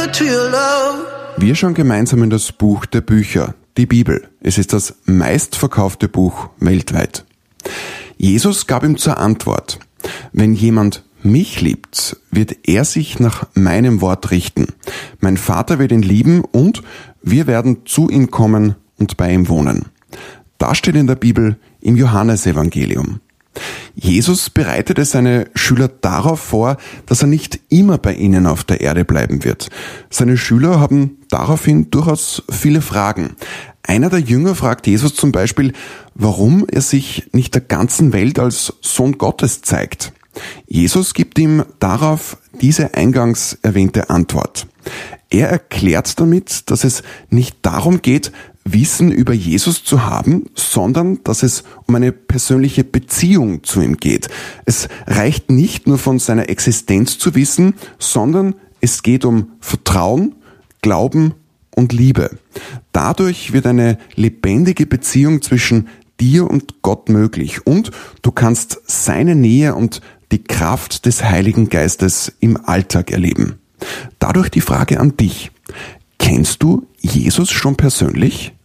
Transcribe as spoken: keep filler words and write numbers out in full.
to your love. Wir schauen gemeinsam in das Buch der Bücher, die Bibel. Es ist das meistverkaufte Buch weltweit. Jesus gab ihm zur Antwort: Wenn jemand mich liebt, wird er sich nach meinem Wort richten. Mein Vater wird ihn lieben und wir werden zu ihm kommen und bei ihm wohnen. Das steht in der Bibel im Johannesevangelium. Jesus bereitete seine Schüler darauf vor, dass er nicht immer bei ihnen auf der Erde bleiben wird. Seine Schüler haben daraufhin durchaus viele Fragen. Einer der Jünger fragt Jesus zum Beispiel, warum er sich nicht der ganzen Welt als Sohn Gottes zeigt. Jesus gibt ihm darauf diese eingangs erwähnte Antwort. Er erklärt damit, dass es nicht darum geht, Wissen über Jesus zu haben, sondern dass es um eine persönliche Beziehung zu ihm geht. Es reicht nicht nur von seiner Existenz zu wissen, sondern es geht um Vertrauen, Glauben und Liebe. Dadurch wird eine lebendige Beziehung zwischen dir und Gott möglich und du kannst seine Nähe und die Kraft des Heiligen Geistes im Alltag erleben. Dadurch die Frage an dich: Kennst du Jesus schon persönlich?